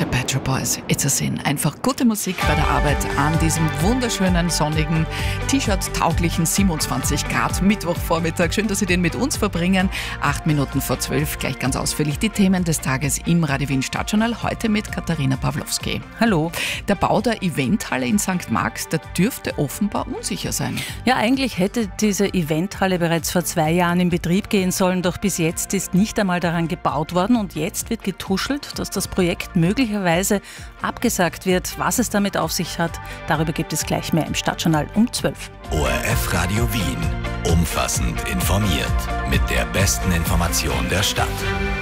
The Pet Shop Boys, It's a Sin. Einfach gute Musik bei der Arbeit an diesem wunderschönen, sonnigen, T-Shirt-tauglichen 27 Grad Mittwochvormittag. Schön, dass Sie den mit uns verbringen. 8 Minuten vor 12, gleich ganz ausführlich die Themen des Tages im Radio Wien Stadtjournal. Heute mit Katharina Pawlowski. Hallo. Der Bau der Eventhalle in St. Marx, der dürfte offenbar unsicher sein. Ja, eigentlich hätte diese Eventhalle bereits vor 2 Jahren in Betrieb gehen sollen, doch bis jetzt ist nicht einmal daran gebaut worden und jetzt wird getuschelt, dass das Projekt möglicherweise abgesagt wird. Was es damit auf sich hat, darüber gibt es gleich mehr im Stadtjournal um 12. ORF Radio Wien. Umfassend informiert. Mit der besten Information der Stadt.